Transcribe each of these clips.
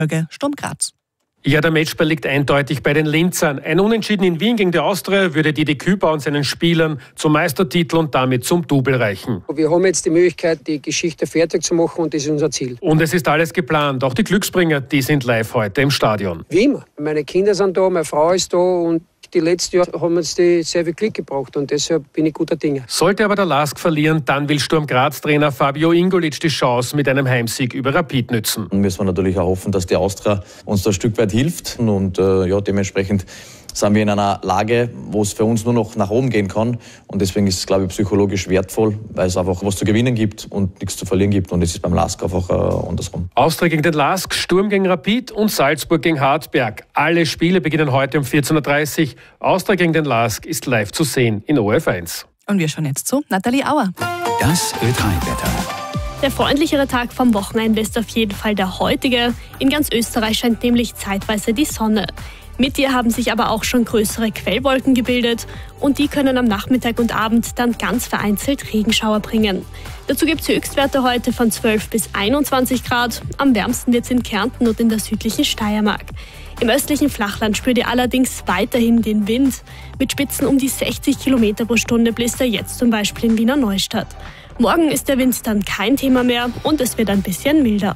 Sturm Graz. Ja, der Matchball liegt eindeutig bei den Linzern. Ein Unentschieden in Wien gegen die Austria würde Didi Küper und seinen Spielern zum Meistertitel und damit zum Double reichen. Wir haben jetzt die Möglichkeit, die Geschichte fertig zu machen und das ist unser Ziel. Und es ist alles geplant. Auch die Glücksbringer, die sind live heute im Stadion. Wie immer. Meine Kinder sind da, meine Frau ist da und die letzten Jahre haben uns die sehr viel Glück gebracht und deshalb bin ich guter Dinge. Sollte aber der LASK verlieren, dann will Sturm Graz-Trainer Fabio Ingolic die Chance mit einem Heimsieg über Rapid nützen. Dann müssen wir natürlich auch hoffen, dass die Austria uns da ein Stück weit hilft und dementsprechend sind wir in einer Lage, wo es für uns nur noch nach oben gehen kann und deswegen ist es, glaube ich, psychologisch wertvoll, weil es einfach was zu gewinnen gibt und nichts zu verlieren gibt und es ist beim LASK einfach andersrum. Austria gegen den LASK, Sturm gegen Rapid und Salzburg gegen Hartberg. Alle Spiele beginnen heute um 14.30 Uhr. Austria gegen den LASK ist live zu sehen in ORF1. Und wir schauen jetzt zu Nathalie Auer. Das Ö3-Wetter. Der freundlichere Tag vom Wochenende ist auf jeden Fall der heutige. In ganz Österreich scheint nämlich zeitweise die Sonne. Mit ihr haben sich aber auch schon größere Quellwolken gebildet und die können am Nachmittag und Abend dann ganz vereinzelt Regenschauer bringen. Dazu gibt es Höchstwerte heute von 12 bis 21 Grad. Am wärmsten wird es in Kärnten und in der südlichen Steiermark. Im östlichen Flachland spürt ihr allerdings weiterhin den Wind. Mit Spitzen um die 60 Kilometer pro Stunde bläst er jetzt zum Beispiel in Wiener Neustadt. Morgen ist der Wind dann kein Thema mehr und es wird ein bisschen milder.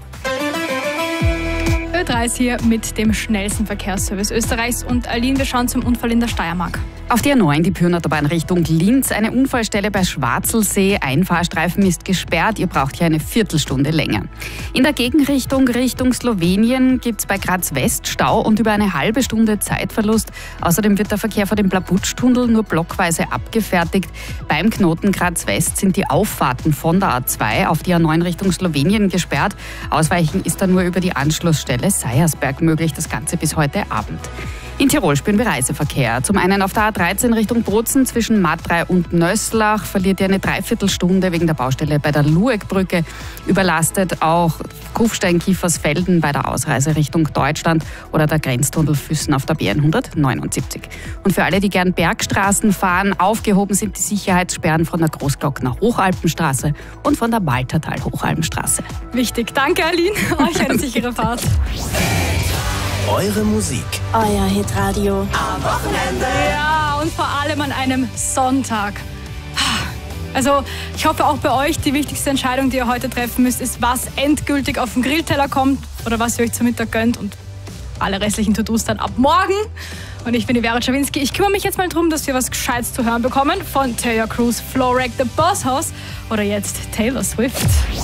Ö3 ist hier mit dem schnellsten Verkehrsservice Österreichs und Aline, wir schauen zum Unfall in der Steiermark. Auf der A9, die Pyreneeautobahn Richtung Linz, eine Unfallstelle bei Schwarzelsee. Ein Fahrstreifen ist gesperrt, ihr braucht hier eine Viertelstunde länger. In der Gegenrichtung Richtung Slowenien gibt es bei Graz West Stau und über eine halbe Stunde Zeitverlust. Außerdem wird der Verkehr vor dem Blabutsch-Tunnel nur blockweise abgefertigt. Beim Knoten Graz West sind die Auffahrten von der A2 auf die A9 Richtung Slowenien gesperrt. Ausweichen ist da nur über die Anschlussstelle Seiersberg möglich, das Ganze bis heute Abend. In Tirol spüren wir Reiseverkehr. Zum einen auf der A13 Richtung Bozen zwischen Matrei und Nösslach verliert ihr eine Dreiviertelstunde wegen der Baustelle bei der Lueckbrücke. Überlastet auch Kufstein-Kiefersfelden bei der Ausreise Richtung Deutschland oder der Grenztunnel Füssen auf der BN 179. Und für alle, die gern Bergstraßen fahren, aufgehoben sind die Sicherheitssperren von der Großglockner Hochalpenstraße und von der Maltertal-Hochalpenstraße. Wichtig. Danke, Aline. Euch eine sichere Fahrt. Eure Musik. Euer Hitradio. Am Wochenende. Ja, und vor allem an einem Sonntag. Also, ich hoffe auch bei euch, die wichtigste Entscheidung, die ihr heute treffen müsst, ist, was endgültig auf den Grillteller kommt oder was ihr euch zum Mittag gönnt und alle restlichen To-Dos dann ab morgen. Und ich bin die Vera Czawinski. Ich kümmere mich jetzt mal darum, dass wir was Gescheites zu hören bekommen von Taylor Cruz, Florek, The Boss House oder jetzt Taylor Swift.